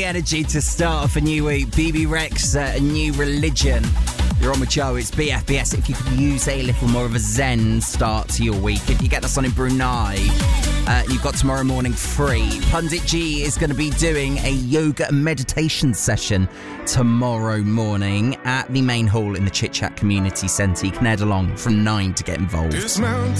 energy to start off a new week. BB Rex, A New Religion. You're on with Joe, it's BFBS. If you could use a little more of a zen start to your week, if you get us on in Brunei, you've got tomorrow morning free. Pundit G is going to be doing a yoga and meditation session tomorrow morning at the main hall in the Chit Chat Community Centre. You can head along from 9 to get involved.